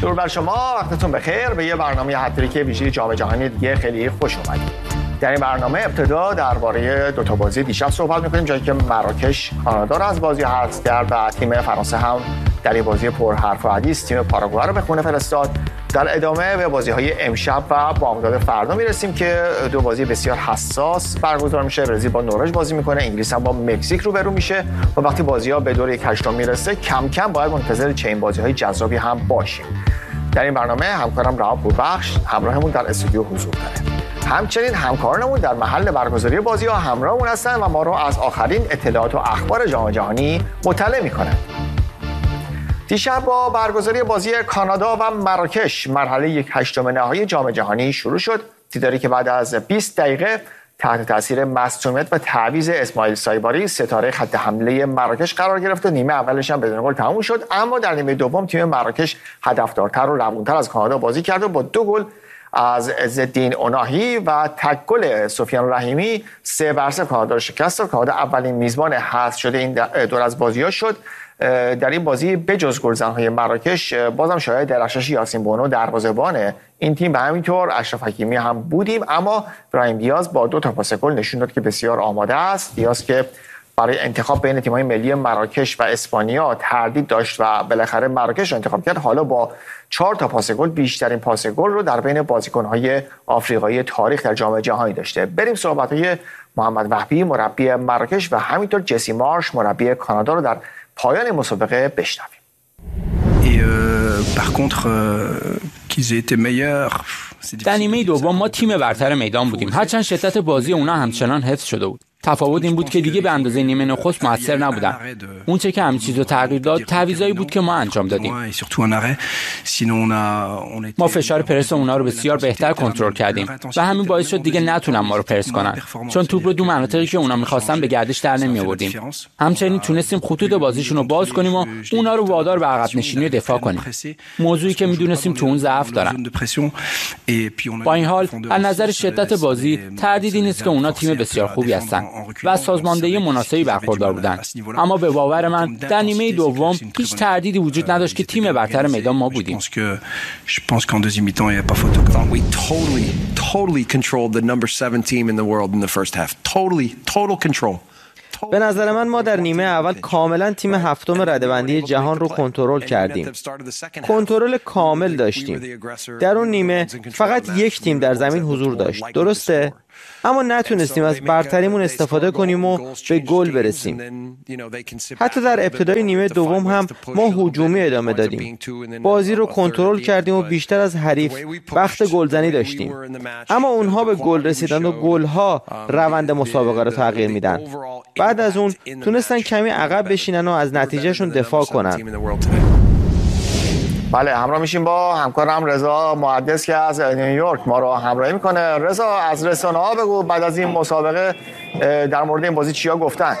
درود بر شما، وقتتون بخیر. به یه برنامه هتریک ویژه جام جهانی دیگه خیلی خوش اومدید. در این برنامه ابتدا درباره دو تا بازی دیشب صحبت می‌کنیم، جایی که مراکش کانادا رو از بازی حذف کرد و تیم فرانسه هم در این بازی پر حرف و حدیث تیم پاراگوئه رو به خونه فرستاد. در ادامه به بازی‌های امشب و بامداد فردا میرسیم که دو بازی بسیار حساس برگزار میشه. برزیل با نروژ بازی میکنه، انگلیس هم با مکزیک روبرو میشه و وقتی بازی‌ها به دور 1/8 میرسه کم کم باید منتظر چنین بازی‌های جذابی هم باشیم. در این برنامه همکارم رها پوربخش همراهمون در استودیو حضور داره. همچنین همکارانمون در محل برگزاری بازی‌ها همراهمون هستن و ما رو از آخرین اطلاعات و اخبار جام جهانی مطلع میکنن. دیشب با برگزاری بازی کانادا و مراکش مرحله 1/8 نهایی جام جهانی شروع شد. دیداری که بعد از 20 دقیقه تحت تاثیر مصدومیت و تعویض اسماعیل سایباری ستاره خط حمله مراکش قرار گرفت و نیمه اولش هم بدون گل تموم شد، اما در نیمه دوم تیم مراکش هدفدارتر و روونتر از کانادا بازی کرد و با 2 گل از عزالدین اوناهی و تک گل سفیان رحیمی 3-0 کانادا رو شکست داد. کانادا اولین میزبان حذف شده این دور از بازی‌ها شد. در این بازی بجز گلزن‌های مراکش بازم شاهد درخشش یاسین بونو دروازه‌بان این تیم و همینطور اشرف حکیمی هم بودیم، اما برایم دیاز با 2 تا پاس گل نشون داد که بسیار آماده است. دیاز که برای انتخاب بین تیم‌های ملی مراکش و اسپانیا تردید داشت و بالاخره مراکش رو انتخاب کرد، حالا با 4 تا پاس گل بیشترین پاس گل رو در بین بازیکن‌های آفریقایی تاریخ در جام جهانی داشته. بریم صحبت‌های محمد وهبی مربی مراکش و همینطور جسی مارش مربی کانادا رو در پایان مسابقه بشنویم. در نیمه دوم ما تیم برتر میدان بودیم، هرچند شدت بازی اونا همچنان حفظ شده بود. تفاوت این بود که دیگه به اندازه نیمه نخست موثر نبودن. اون چه که همه چیزو تغییر داد تعویضایی بود که ما انجام دادیم. ما فشار پرس اونا رو بسیار بهتر کنترل کردیم و همین باعث شد دیگه نتونن ما رو پرس کنن، چون توپ رو دو مناطقی که اونا می‌خواستن به گردش در نمی‌آوردیم. همچنین تونستیم خطوط بازیشون رو باز کنیم و اونا رو وادار به عقب نشینی و دفاع کنیم، موضوعی که می‌دونستیم تو اون ضعف دارن. با این حال از نظر شدت بازی تردیدی نیست که اونا تیم بسیار خوبی هستن و از سازماندهی مناسبی برخوردار بودن، اما به باور من در نیمه دوم هیچ تردیدی وجود نداشت که تیم برتر میدان ما بودیم. به نظر من ما در نیمه اول کاملا تیم هفتم رده‌بندی جهان رو کنترل کردیم. کنترل کامل داشتیم. در اون نیمه فقط یک تیم در زمین حضور داشت. درسته؟ اما نتونستیم از برتریمون استفاده کنیم و به گل برسیم. حتی در ابتدای نیمه دوم هم ما هجومی ادامه دادیم. بازی رو کنترل کردیم و بیشتر از حریف وقت گلزنی داشتیم. اما اونها به گل رسیدن و گل‌ها روند مسابقه رو تغییر میدن. بعد از اون تونستن کمی عقب بشینن و از نتیجهشون دفاع کنن. بله، همراه میشیم با همکارم رضا محدث که از نیویورک ما رو همراهی میکنه. رضا، از رسانه‌ها بگو بعد از این مسابقه در مورد این بازی چیا گفتن؟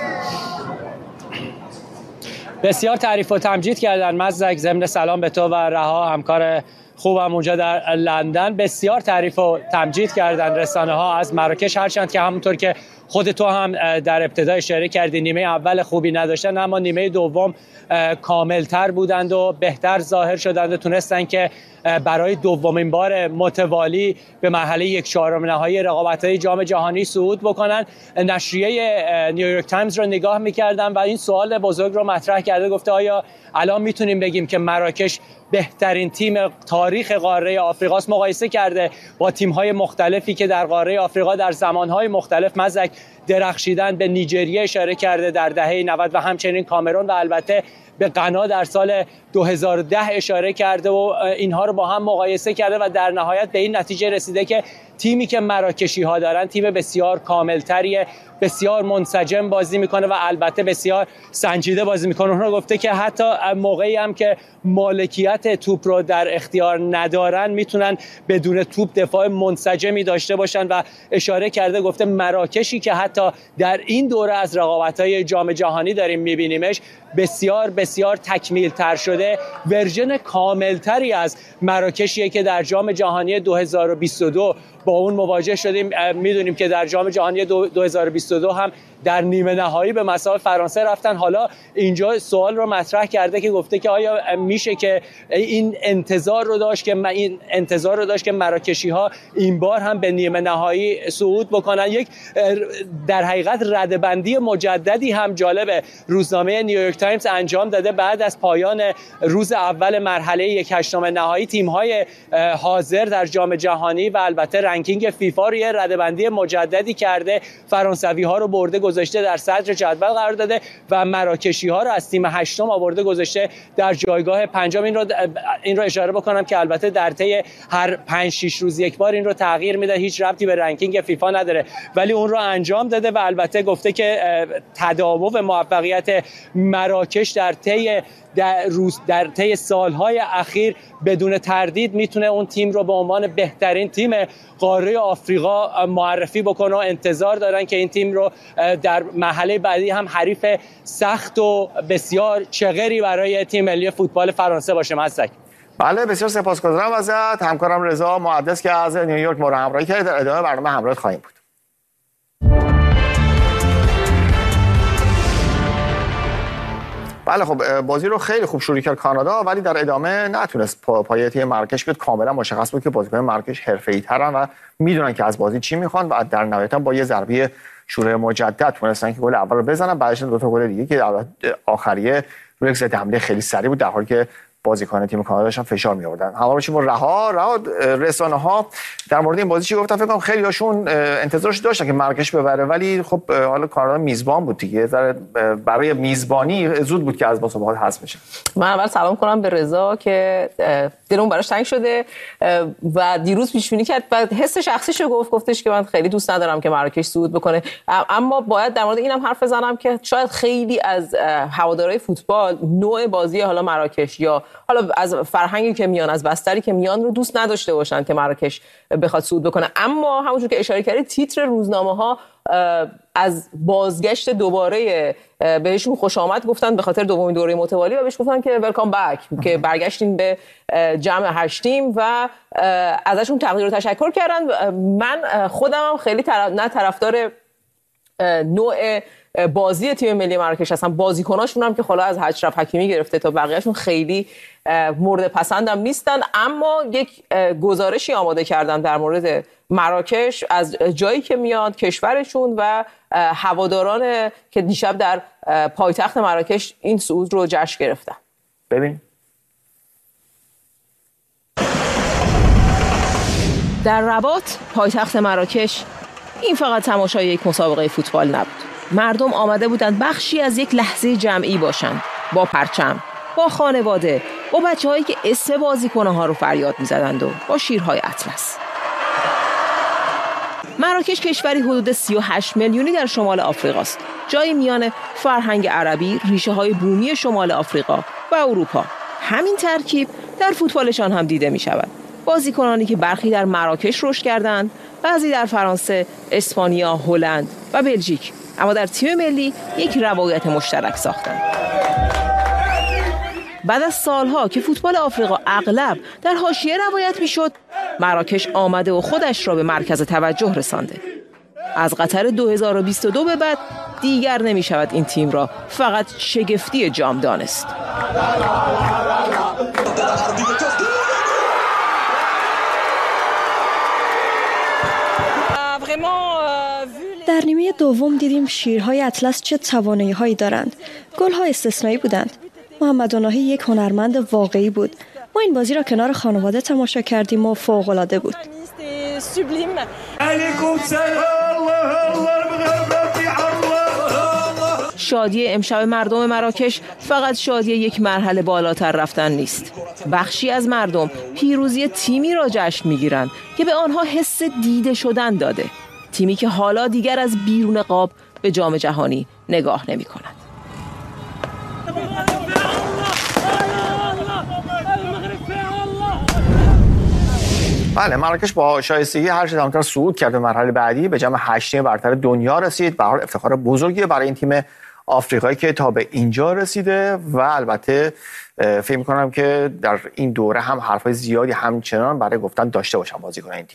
بسیار تعریف و تمجید کردن. مزدک، ضمن سلام به تو و رها همکار خوبم اونجا در لندن، بسیار تعریف و تمجید کردن رسانه‌ها از مراکش، هرچند که همونطور که خود تو هم در ابتدا اشاره کردی نیمه اول خوبی نداشتن، اما نیمه دوم کاملتر بودند و بهتر ظاهر شدند و تونستن که برای دومین بار متوالی به مرحله 1/4 نهایی رقابت‌های جام جهانی صعود بکنن. نشریه نیویورک تایمز رو نگاه می‌کردم و این سوال بزرگ رو مطرح کرده، گفته آیا الان میتونیم بگیم که مراکش بهترین تیم تاریخ قاره آفریقاست؟ مقایسه کرده با تیم‌های مختلفی که در قاره آفریقا در زمان‌های مختلف مزدک درخشیدن. به نیجریه اشاره کرده در دهه 90 و همچنین کامرون و البته به غنا در سال 2010 اشاره کرده و اینها رو با هم مقایسه کرده و در نهایت به این نتیجه رسیده که تیمی که مراکشی ها دارن تیم بسیار کاملتریه، بسیار منسجم بازی میکنه و البته بسیار سنجیده بازی میکنه. اون رو گفته که حتی موقعی هم که مالکیت توپ رو در اختیار ندارن میتونن بدون توپ دفاع منسجمی داشته باشن و اشاره کرده، گفته مراکشی که حتی در این دوره از رقابت‌های جام جهانی داریم میبینیمش بسیار بسیار تکمیل تر شده، ورژن کامل تری از مراکشیه که در جام جهانی 2022 با اون مواجه شدیم. میدونیم که در جام جهانی 2022 هم در نیمه نهایی به مساوی فرانسه رفتن. حالا اینجا سوال رو مطرح کرده که گفته که آیا میشه که این انتظار رو داشت که مراکشی‌ها این بار هم به نیمه نهایی صعود بکنن. یک در حقیقت ردبندی مجددی هم جالب روزنامه نیویورک تایمز انجام داده. بعد از پایان روز اول مرحله 1/8 نهایی تیم‌های حاضر در جام جهانی و البته رنکینگ فیفا رو یه ردبندی مجددی کرده. فرانسوی‌ها رو برده گذاشته در صدر جدول قرار داده و مراکشی‌ها رو از تیم 8 آورده گذاشته در جایگاه 5. این رو اشاره بکنم که البته در طی هر 5-6 روز یک بار این رو تغییر میده، هیچ ربطی به رنکینگ فیفا نداره، ولی اون رو انجام داده و البته گفته که تداوم موفقیت مراکش در طی سالهای اخیر بدون تردید میتونه اون تیم رو به عنوان بهترین تیم قاره آفریقا معرفی بکنه و انتظار دارن که این تیم رو در مرحله بعدی هم حریف سخت و بسیار چغری برای تیم ملی فوتبال فرانسه باشه. مصدق بله، بسیار سپاسگزارم ازت. همکارم رضا محدث که از نیویورک ما رو همراهی کرد. در ادامه برنامه همراهت خواهیم بود. بله خب، بازی رو خیلی خوب شروع کرد کانادا، ولی در ادامه نتونست پایه تیم مراکش بیاد. کاملا مشخص بود که بازیکن مراکش حرفه‌ای‌ترن و میدونن که از بازی چی میخوان و در نهایت با یه ضربه شروع مجدد تونستن که گل اول رو بزنن، بعدش 2 تا گل دیگه که آخریه روی یک ضد حمله خیلی سریع بود، در حالی که بازیکن تیم کانادا داشتن فشار می آوردن. حالا باشیم رها رسانه‌ها در مورد این بازی چی گفتن؟ فکر کنم خیلی هاشون انتظارش داشتن که مراکش ببره، ولی خب حالا کانادا میزبان بود دیگه، برای میزبانی زود بود که از مسابقات حذف بشه. من اول سلام کنم به رضا که دلم براش تنگ شده و دیروز پیش بینی کرد و حس شخصیشو گفتش که من خیلی دوست ندارم که مراکش صعود بکنه، اما باید در مورد اینم حرف بزنم که شاید خیلی از هوادارهای فوتبال نوع بازی حالا مراکش یا حالا از فرهنگی که میان، از بستری که میان رو دوست نداشته باشن که مراکش بخواد صعود بکنه. اما همونجور که اشاره کردید تیتر روزنامه‌ها از بازگشت دوباره بهشون خوش آمد گفتن به خاطر دومین دوره متوالی و بهش گفتن که ویلکام بک، که برگشتین به جمع 8 و ازشون تقدیر و تشکر کردن. من خودم هم خیلی نه طرفدار نوع بازی تیم ملی مراکش هستن، بازیکناشون هم که خلا از اشرف حکیمی گرفته تا بقیه‌شون خیلی مورد پسندم نیستن، اما یک گزارشی آماده کردن در مورد مراکش از جایی که میاد، کشورشون و هواداران که دیشب در پایتخت مراکش این صعود رو جشن گرفتن. ببین در رباط، پایتخت مراکش، این فقط تماشای یک مسابقه فوتبال نبود. مردم آمده بودند بخشی از یک لحظه جمعی باشند، با پرچم، با خانواده، با بچه‌هایی که اسم بازیکن‌ها رو فریاد می‌زدند و با شیرهای اطلس. مراکش کشوری حدود 38 میلیونی در شمال آفریقاست، جایی میان فرهنگ عربی، ریشه‌های بومی شمال آفریقا و اروپا. همین ترکیب در فوتبالشان هم دیده می‌شود. بازیکنانی که برخی در مراکش رشد کردند، بعضی در فرانسه، اسپانیا، هلند و بلژیک، اما در تیم ملی یک روایت مشترک ساختند. بعد از سالها که فوتبال آفریقا اغلب در حاشیه روایت میشد، مراکش آمده و خودش را به مرکز توجه رسانده. از قطر 2022 به بعد دیگر نمی شود این تیم را فقط شگفتی جام دانست. در نیمه دوم دیدیم شیرهای اطلس چه توانایی‌هایی دارند. گل‌ها استثنایی بودند. محمد ناهی یک هنرمند واقعی بود. ما این بازی را کنار خانواده تماشا کردیم و فوق‌العاده بود. شادی امشب مردم مراکش فقط شادی یک مرحله بالاتر رفتن نیست. بخشی از مردم پیروزی تیمی را جشن می‌گیرند که به آنها حس دیده شدن داده. تیمی که حالا دیگر از بیرون قاب به جام جهانی نگاه نمی‌کند. بله، مراکش با شایستگی هر چه کمتر صعود کرد به مرحله بعدی، به جام 8 برتر دنیا رسید. به هر حال افتخار بزرگی برای این تیم آفریقایی که تا به اینجا رسیده و البته فکر می‌کنم که در این دوره هم حرفای زیادی همچنان برای گفتن داشته باشن بازیکن این تیم.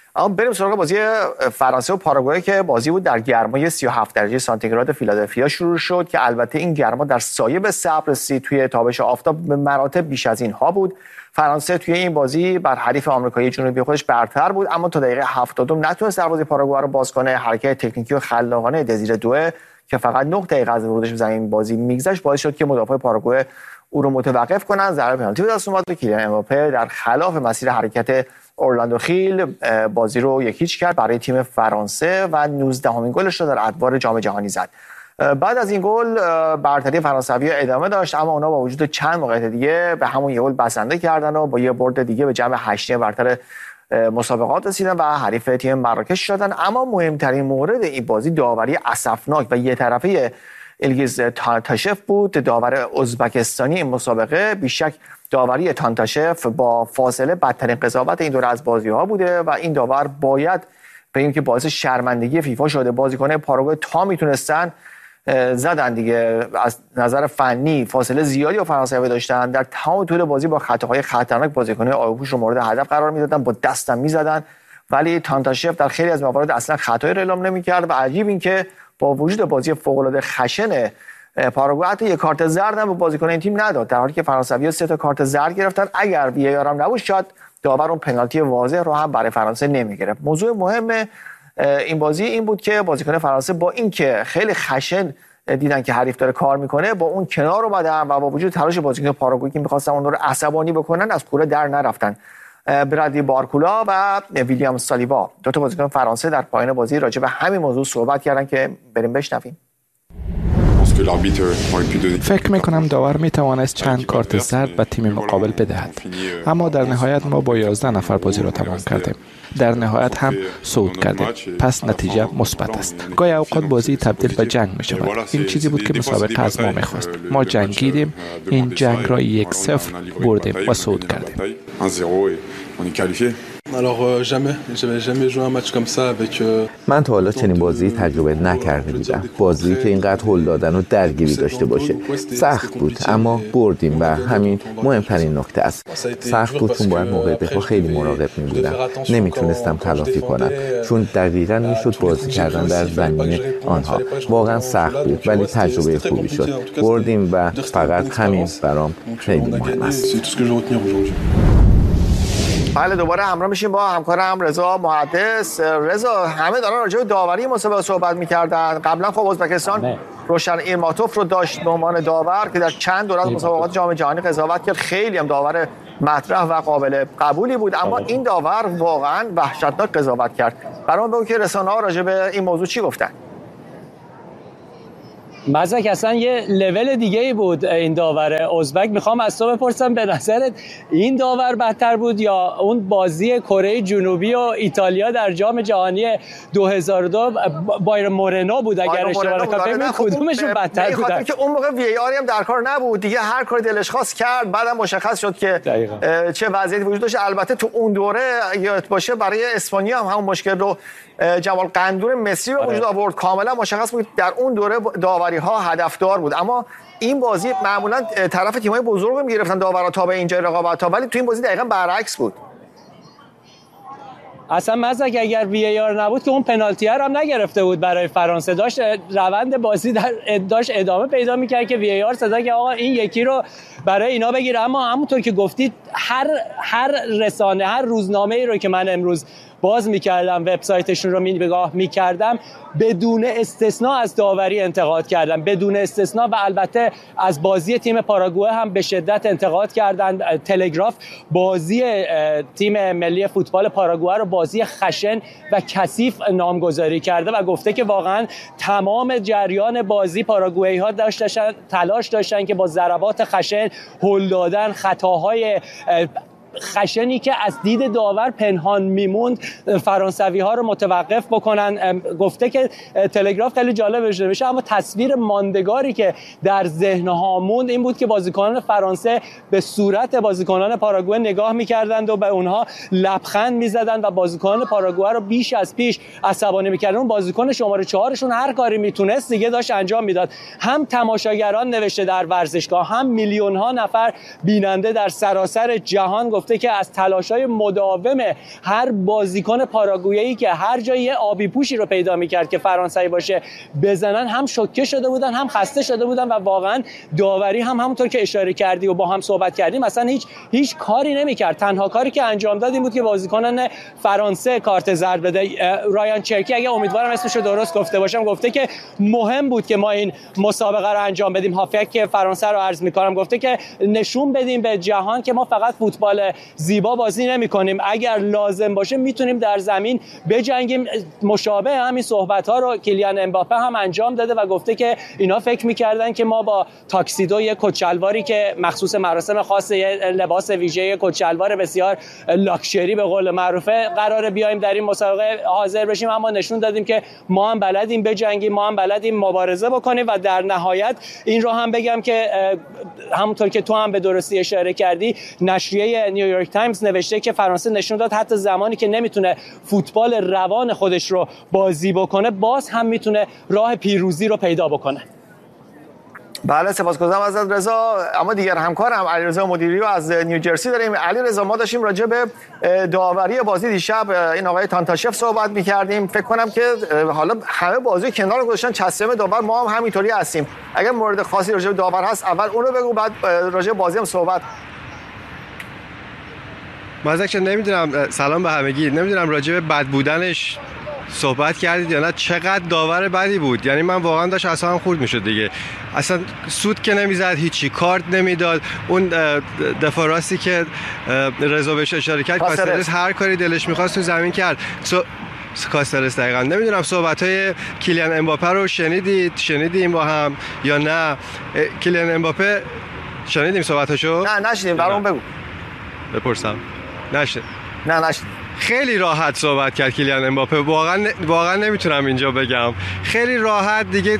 اما بریم سراغ بازی فرانسه و پاراگوئه که بازی بود در گرمای 37 درجه سانتیگراد فیلادلفیا شروع شد که البته این گرما در سایه به صبر رسید. توی تابش آفتاب به مراتب بیش از اینها بود. فرانسه توی این بازی بر حریف آمریکایی جنوبی خودش برتر بود، اما تا دقیقه 70 نتونست دروازه پاراگوئه رو باز کنه. حرکت تکنیکی و خلاقانه دزیر دوئه که فقط 9 دقیقه از ورودش به زمین بازی میگذشت باعث شد که مدافع پاراگوئه او رو متوقف کنن. ضربه پنالتی به دست اومد و کیلیان امباپه در خلاف مسیر حرکت اورلاندو خیل بازی رو 1-0 کرد برای تیم فرانسه و 19مین گلش رو در ادوار جام جهانی زد. بعد از این گل برتری فرانسوی‌ها ادامه داشت، اما اونا با وجود چند موقعیت دیگه به همون یه گل بسنده کردن و با یه برد دیگه به جمع 8 برتر مسابقات رسیدن و حریف تیم مراکش شدن. اما مهمترین مورد این بازی داوری اسفناک و یه طرفه ایلگیز تانتاشف بود، داور ازبکستانی این مسابقه. بیشک داوری تانتاشف با فاصله بدترین قضاوت این دوره از بازی‌ها بوده و این داور باید بگیم که باعث شرمندگی فیفا شده. بازیکن پاراگوئه تا میتونستن زدن دیگه، از نظر فنی فاصله زیادی با فرانسوی داشتن. در تمام طول بازی با خطاهای خطرناک بازیکن‌های آیوپوش رو مورد هدف قرار میدادن، با دستم میزدن، ولی تانتاشف در خیلی از موارد اصلا خطایی رو اعلام نمی‌کرد. و عجیب این که با وجود بازی فوق‌العاده خشن پاراگوئه حتی یک کارت زرد هم به بازیکن این تیم نداد، در حالی که فرانسوی‌ها 3 کارت زرد گرفتن. اگر وی آر هم نبود شاید داور اون پنالتی واضح رو هم برای فرانسه نمی‌گرفت. موضوع مهم این بازی این بود که بازیکن فرانسه با اینکه خیلی خشن دیدن که حریف داره کار میکنه، با اون کنار اومدن و با وجود تلاش بازیکن پاراگوئه که می‌خواستن اون رو عصبانی بکنن از کوره در نرفتن. برادلی بارکولا و ویلیام سالیبا 2 بازیکن فرانسه در پایان بازی راجع به همین موضوع صحبت کردن که بریم بشنویم. فکر میکنم داور میتوانست چند کارت زرد به تیم مقابل بدهد، اما در نهایت ما با 11 نفر بازی را تمام کردیم. در نهایت هم صعود کردیم، پس نتیجه مثبت است. گاهی اوقات بازی تبدیل به جنگ می شود. این چیزی بود که مسابقه از ما میخواست. ما جنگیدیم، این جنگ را 1-0 بردیم و صعود کردیم. من تا حالا چنین بازی تجربه نکرده بودم. بازی که اینقدر هل دادن و درگیری داشته باشه. سخت بود اما بردیم و همین مهمترین نکته است. سخت بود چون باید موقع دفاع خیلی مراقب می بودم. نمیتونستم تلافی کنم چون دقیقاً میشد بازی کردن در زمین آنها. واقعا سخت بود ولی تجربه خوبی شد. بردیم و فقط همین برام خیلی مهم است. بله، دوباره همراه میشیم با همکارم رضا محدث. رضا، همه دارن راجع به داوری مسابقه صحبت می‌کردن. قبلا خب ازبکستان روشن ایرماتوف رو داشت به عنوان داور که در چند دوره از مسابقات جام جهانی قضاوت کرد، خیلی هم داور مطرح و قابل قبولی بود، اما این داور واقعا وحشتناک قضاوت کرد. برام بگو که رسانه‌ها راجع به این موضوع چی گفتن؟ مزدک اصلا یه لول دیگه ای بود این داور ازبک. میخوام از تو بپرسم به نظرت این داور بدتر بود یا اون بازی کره جنوبی و ایتالیا در جام جهانی 2002 بایر مورنو بود اگر اشتباه نکنم؟ کدومشون بدتر بود؟ خاطر که اون موقع وی آر هم در کار نبود دیگه، هر کاری دلش خواست کرد. بعدم مشخص شد که چه وضعیتی وجود داشت. البته تو اون دوره یادت باشه برای اسپانیا هم همون مشکل رو جمال قندور مصری به وجود آورد. کاملا مشخص بود در اون دوره داوری ها هدفدار بود، اما این بازی معمولا طرف تیم‌های بزرگ رو می‌گرفتن داورا تا به اینجا رقابت ها، ولی تو این بازی دقیقاً برعکس بود. اصلا مزدک اگر وی آر نبود که اون پنالتی هم نگرفته بود برای فرانسه، داشت روند بازی داشت ادامه پیدا می‌کرد که وی آر صدا که آقا این یکی رو برای اینا بگیره. اما همونطور که گفتید هر رسانه، هر روزنامه‌ای رو که من امروز باز می‌کردم، وبسایتشون رو نگاه می‌کردم، بدون استثنا از داوری انتقاد کردن، بدون استثنا، و البته از بازی تیم پاراگوئه هم به شدت انتقاد کردن. تلگراف بازی تیم ملی فوتبال پاراگوئه رو بازی خشن و کثیف نامگذاری کرده و گفته که واقعا تمام جریان بازی پاراگوئه‌ها تلاش داشتن که با ضربات خشن، هل دادن، خطاهای خشنی که از دید داور پنهان میموند فرانسوی ها رو متوقف بکنن. گفته که تلگراف خیلی جالب نوشته، اما تصویر ماندگاری که در ذهن ها موند این بود که بازیکنان فرانسه به صورت بازیکنان پاراگوئه نگاه میکردند و به اونها لبخند میزدند و بازیکنان پاراگوئه رو بیش از پیش عصبانی میکردن. اون بازیکن شماره 4شون هر کاری میتونست دیگه داشت انجام میداد. هم تماشاگران نوشته در ورزشگاه، هم میلیون ها نفر بیننده در سراسر جهان گفته که از تلاش‌های مداوم هر بازیکن پاراگوئه‌ای که هر جایی یه آبی پوشی رو پیدا می‌کرد که فرانسوی باشه بزنن، هم شوکه شده بودن، هم خسته شده بودن و واقعا داوری هم همونطور که اشاره کردی و با هم صحبت کردیم اصلا هیچ کاری نمی‌کرد. تنها کاری که انجام داد این بود که بازیکنان فرانسه کارت زرد بده. رایان چرکی، اگه امیدوارم اسمش رو درست گفته باشم، گفته که مهم بود که ما این مسابقه رو انجام بدیم. هافک فرانسه رو عرض می‌کنم، گفته که نشون بدیم به جهان که ما فقط فوتبال زیبا بازی نمی‌کنیم، اگر لازم باشه میتونیم در زمین بجنگیم. مشابه همین صحبت‌ها رو کیلیان امباپه هم انجام داده و گفته که اینا فکر می‌کردن که ما با تاکسیدو، یک کچلواری که مخصوص مراسم خاص، لباس ویژه، کچلوار بسیار لاکچری به قول معروفه، قراره بیایم در این مسابقه حاضر بشیم، اما نشون دادیم که ما هم بلدیم بجنگیم، ما هم بلدیم مبارزه بکنیم. و در نهایت این رو هم بگم که همونطور که تو هم به درستی اشاره کردی، نشریه نیویورک تایمز نوشته که فرانسه نشون داد حتی زمانی که نمیتونه فوتبال روان خودش رو بازی بکنه، باز هم میتونه راه پیروزی رو پیدا بکنه. بله، سپاسگزارم ازت رضا. اما دیگر همکارم علیرضا مدیری رو از نیوجرسی داریم. علیرضا، ما داشتیم راجع به داوری بازی دیشب این آقای تانتاشف صحبت می‌کردیم. فکر کنم که حالا همه بازی کنار گذاشتن، چسبه داور، ما هم همینطوری هستیم. اگر مورد خاصی راجع به داور هست اول اون رو بگو، بعد راجع به بازی هم صحبت. مازک نمیدونم، سلام به همگی، نمیدونم راجع به بد بودنش صحبت کردید یا نه. چقدر داور بدی بود، یعنی من واقعا داشت اصلا خورد میشد دیگه. اصلا سود که نمیزد، هیچی کارت نمیداد. اون دفاع راستی که رضا بهش اشاره کرد، کاسترس هر کاری دلش میخواست تو زمین کرد. کاسترس دقیقاً. نمیدونم صحبت‌های کیلیان امباپه رو شنیدیم با هم یا نه؟ کیلیان امباپه شنیدیم صحبتاشو؟ نه نشنیدیم، برام بگو. بپرسم. نشنیدم. نه نشنیدیم. خیلی راحت صحبت کرد کیلیان امباپه، واقعا نمیتونم اینجا بگم. خیلی راحت دیگه،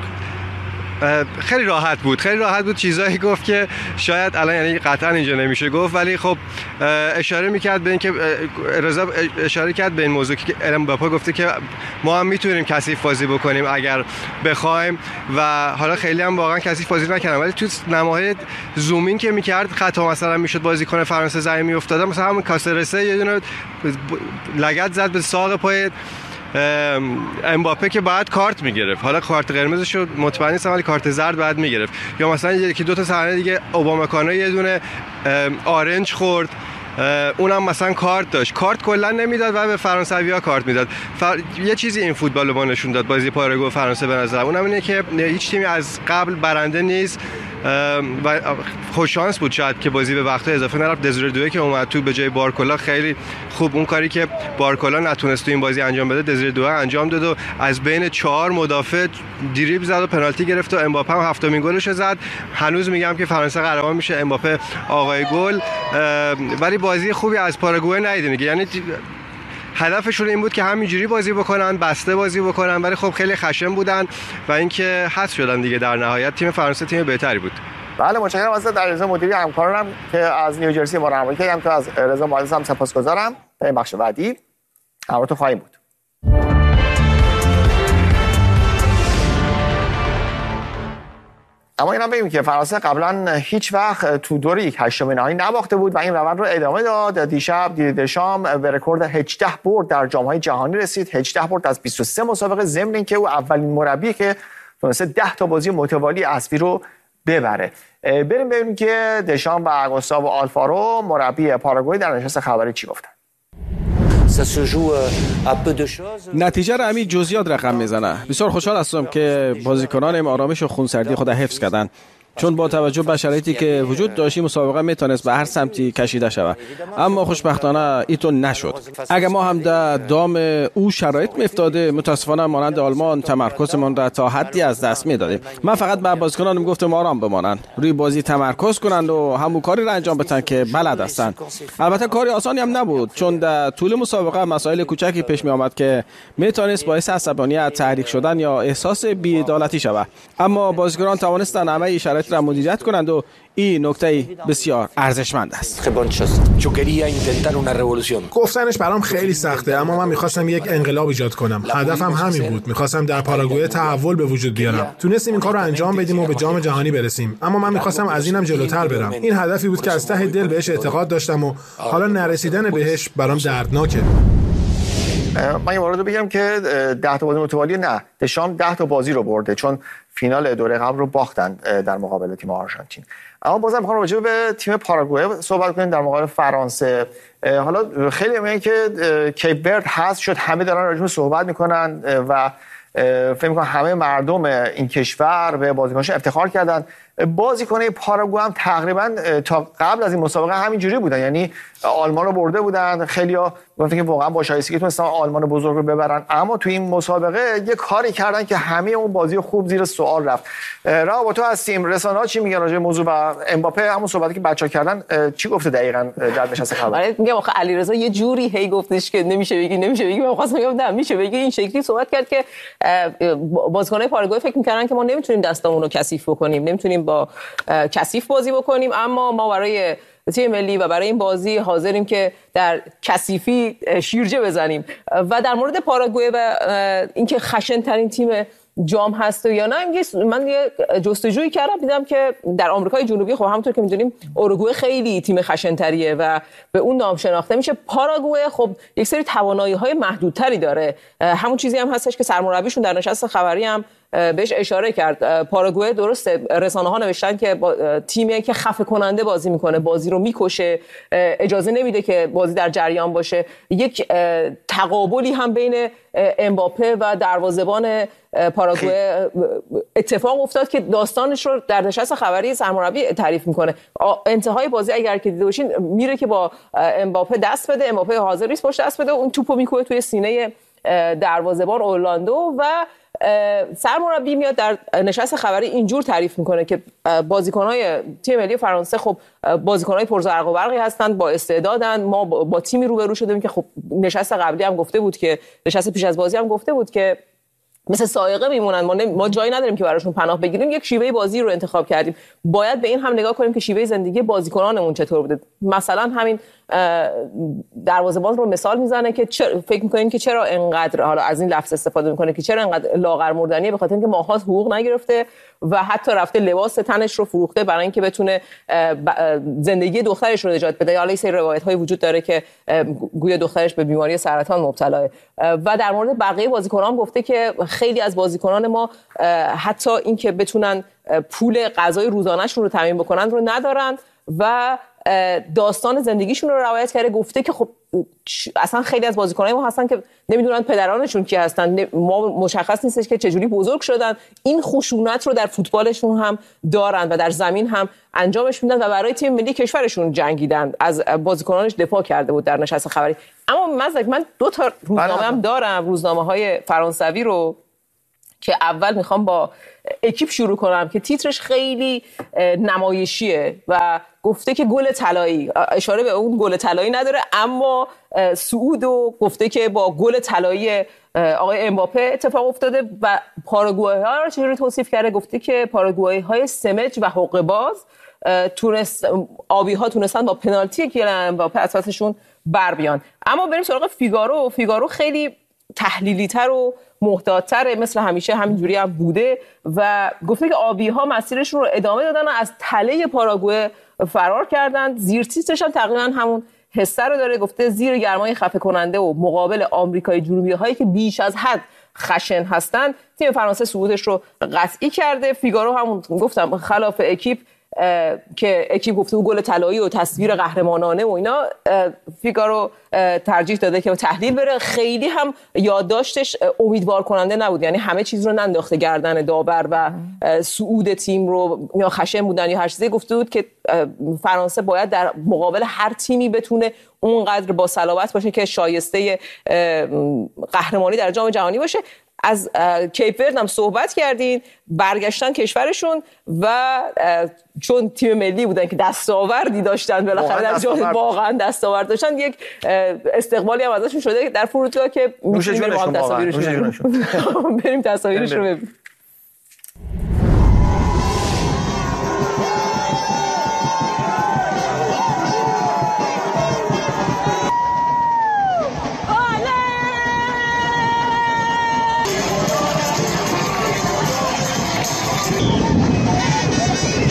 خیلی راحت بود. چیزایی گفت که شاید الان، یعنی قطعا اینجا نمیشه گفت، ولی خب اشاره میکرد به این که رضا اشاره کرد به این موضوع که امباپه گفته که ما هم میتونیم کثیف بازی بکنیم اگر بخوایم، و حالا خیلی هم واقعا کثیف بازی نکردن، ولی تو نماهای زومین که میکرد خطا مثلا میشد بازیکن فرانسه زمین میافتاد، مثلا همون کاسرسه یه دونه لگد زد به ساق پای امباپه که بعد کارت میگرفت. حالا کارت قرمزش رو مطمئن نیستم، ولی کارت زرد بعد میگرفت. یا مثلا یکی دو تا صحنه دیگه اوبامکانو یه دونه آرنج خورد، اونم مثلا کارت داشت. کارت کلا نمیداد و به فرانسوی‌ها کارت میداد. یه چیزی این فوتبال رو نشون داد بازی پاراگوئه فرانسه به نظر اونم اینه که هیچ تیمی از قبل برنده نیست و خوش شانس بود شاید که بازی به وقت اضافه نرفت. دزیره دوئه که اومد تو به جای بارکولا خیلی خوب اون کاری که بارکولا نتونست تو این بازی انجام بده دزیره دوئه انجام داد و از بین 4 مدافع دریبل زد و پنالتی گرفت و امباپه هم هفتمین گلش زد. هنوز میگم که فرانسه قهرمان میشه، امباپه آقای گل. ولی بازی خوبی از پاراگوئه ندیدیم، یعنی هدفشون این بود که همینجوری بازی بکنن، بسته بازی بکنن، ولی خب خیلی خشن بودن و اینکه حذف شدن دیگه. در نهایت تیم فرانسه تیم بهتری بود. بله، متشکرم از علیرضا مدیری، همکارانم که از نیوجرسی ما رو همراهی کردن. تو از رضا معزز هم سپاسگزارم. در این بخش بعدی همراهتون خواهیم بود. اما اینا بگیم که فرانسه قبلا هیچ وقت تو دور یک هشتم نهایی نباخته بود و این روند رو ادامه داد. دیشب دشام به رکورد 18 برد در جام‌های جهانی رسید. 18 برد از 23 مسابقه، ضمن اینکه او اولین مربی که تونسته 10 تا بازی متوالی اسبی رو ببره. بریم ببینیم که دشام و گوستاو آلفارو مربی پاراگوئه در نشست خبری چی گفتن. نتیجه را همین جزئیات رقم میزنه. بسیار خوشحال هستم که بازیکنان آرامش و خونسردی خود حفظ کردند، چون با توجه به شرایطی که وجود داشت مسابقه میتونست به هر سمتی کشیده شود، اما خوشبختانه ایتون نشد. اگر ما هم در دام او شرایط میافتاده، متاسفانه مانند آلمان تمرکزمان را تا حدی از دست میدادیم. من فقط به بازیکنانم گفتم آرام بمانند، روی بازی تمرکز کنند و همون کاری را انجام بدن که بلد هستند. البته کاری آسانی هم نبود، چون در طول مسابقه مسائل کوچکی پیش می آمد که میتونست باعث عصبانیت، تحریک شدن یا احساس بی‌عدالتی شود، اما بازیکنان توانستند همه شرایط شرایط را مدیریت کنند و این نکته بسیار ارزشمند است. گفتنش برام خیلی سخته، اما من میخواستم یک انقلاب ایجاد کنم. هدفم همین بود. میخواستم در پاراگوئه تحول به وجود بیارم. تونستیم این کار رو انجام بدیم و به جام جهانی برسیم، اما من میخواستم از اینم جلوتر برم. این هدفی بود که از ته دل بهش اعتقاد داشتم و حالا نرسیدن بهش برام دردناکه. من یه مورد رو بگم که 10 تا بازی متوالی نه، دشام 10 تا بازی رو برده، چون فینال دوره قبل رو باختن در مقابل تیم آرژانتین. اما بازم میخوام راجع به تیم پاراگوئه صحبت کنیم در مقابل فرانسه. حالا خیلی میگن که کیپ ورد حذف شد، همه دارن راجع به صحبت میکنن و فکر میکنم همه مردم این کشور به بازیکنش افتخار کردن. بازیکن پاراگوئه هم تقریبا تا قبل از این مسابقه همینجوری بودن، یعنی آلمان رو برده بودن، خیلی‌ها گفتن که واقعا با شایستگی تونستن آلمان بزرگ رو ببرن، اما تو این مسابقه یه کاری کردن که همه اون بازی خوب زیر سوال رفت. راه با تو هستیم، رسانه‌ها چی میگن راجع به موضوع و امباپه همون صحبتی که بچه‌ها کردن چی گفته دقیقاً در نشست خبر؟ میگم آخه علیرضا یه جوری هی گفتش که نمیشه بگی من خواستم بگم نه میشه بگی، این شکلی صحبت کرد که بازیکن‌های پاراگوئه فکر می‌کردن که ما نمیتونیم دستامون رو کثیف بکنیم، نمیتونیم با کثیف بازی بکنیم، اما ما برای تیم ملی و برای این بازی حاضریم که در کثیفی شیرجه بزنیم. و در مورد پاراگوئه و اینکه خشن ترین تیم جام هست یا نه، من یه جستجویی کردم دیدم که در آمریکای جنوبی خب همونطور که می‌دونیم اوروگوئه خیلی تیم خشن تریه و به اون نام شناخته میشه. پاراگوئه خب یک سری توانایی‌های محدودتری داره، همون چیزی هم هستش که سرمربیشون در نشست خبری هم بهش اشاره کرد. پاراگوئه درسته رسانه‌ها نوشتن که تیمیه که خفه کننده بازی میکنه، بازی رو میکشه، اجازه نمیده که بازی در جریان باشه. یک تقابلی هم بین امباپه و دروازه‌بان پاراگوئه اتفاق افتاد که داستانش رو در نشست خبری سرمربی تعریف میکنه. انتهای بازی اگر که دیده باشین میره که با امباپه دست بده، امباپه حاضر نیست پشت دست بده، اون توپو میکوبه توی سینه دروازه‌بان اورلاندو و سرمربی میاد در نشست خبری اینجور تعریف میکنه که بازیکن‌های تیم ملی فرانسه خب بازیکن‌های پرزرق و برقی هستند، با استعدادن، ما با تیمی روبرو شدیم که خب نشست قبلی هم گفته بود که نشست پیش از بازی هم گفته بود که مثل سائقه میمونن، ما جایی نداریم که براشون پناه بگیریم، یک شیوه بازی رو انتخاب کردیم. باید به این هم نگاه کنیم که شیوه زندگی بازیکنانمون چطور بوده. مثلا همین دروازه‌بان رو مثال میزنه که فکر می‌کنین که چرا انقدر، حالا از این لفظ استفاده می‌کنه که چرا انقدر لاغر مردنیه، به خاطر اینکه ماها حقوق نگرفته و حتی رفته لباس تنش رو فروخته برای اینکه بتونه زندگی دخترش رو نجات بده. حالا این سری روایت‌های وجود داره که گویا دخترش به بیماری سرطان مبتلاه. و در مورد بقیه بازیکنان گفته که خیلی از بازیکنان ما حتی اینکه بتونن پول غذای روزانه‌شون رو تامین بکنن رو ندارن و داستان زندگیشون رو روایت کرده. گفته که خب اصلا خیلی از بازیکنان ما هستن که نمیدونن پدرانشون کی هستن، ما مشخص نیستش که چجوری بزرگ شدن. این خشونت رو در فوتبالشون هم دارن و در زمین هم انجامش میدن و برای تیم ملی کشورشون جنگیدن. از بازیکنانش دفاع کرده بود در نشست خبری. اما من 2 تا روزنامه هم دارم، روزنامه‌های فرانسوی رو که اول میخوام با اکیپ شروع کنم که تیترش خیلی نمایشیه و گفته که گل طلایی، اشاره به اون گل طلایی نداره اما سعودو گفته که با گل طلایی آقای امباپه اتفاق افتاده و پاراگوئه ها رو چجوری توصیف کرده. گفته که پاراگوئه های سمج و حقه باز آبی ها تونستن با پنالتی کیلان امباپه اساسشون بر بیان. اما بریم سراغ فیگارو خیلی تحلیلی تر و محتاط‌تر، مثل همیشه همینجوری هم بوده و گفته که آبی‌ها مسیرشون رو ادامه دادن و از تله پاراگوئه فرار کردن. زیر تیترش هم تقریبا همون حسه رو داره. گفته زیر گرمای خفه کننده و مقابل آمریکای جنوبی هایی که بیش از حد خشن هستن، تیم فرانسه صعودش رو قطعی کرده. فیگارو همون گفتم خلاف اکیپ که اکیپ گفته گل طلایی و تصویر قهرمانانه و اینا، فیگارو ترجیح داده که تحلیل بره. خیلی هم یادداشتش امیدوار کننده نبود، یعنی همه چیز رو ننداخته گردن داور و صعود تیم رو یا خشن بودن یا هر چیزی. گفته بود که فرانسه باید در مقابل هر تیمی بتونه اونقدر با صلابت باشه که شایسته قهرمانی در جام جهانی باشه. از کیپ ورد هم صحبت کردین، برگشتن کشورشون و چون تیم ملی بودن که دستاوردی داشتن، بالاخره در جام واقعا دستاورد داشتن، یک استقبالی هم ازشون شده در فرودگاه که می‌تونیم بریم تصاویرشون رو ببینیم.